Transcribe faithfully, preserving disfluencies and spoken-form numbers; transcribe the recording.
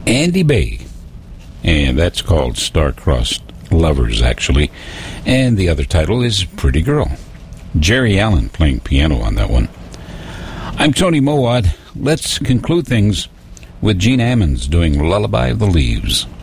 Andy Bay, and that's called Star-Crossed Lovers, actually. And the other title is Pretty Girl. Jerry Allen playing piano on that one. I'm Tony Mowat. Let's conclude things with Gene Ammons doing Lullaby of the Leaves.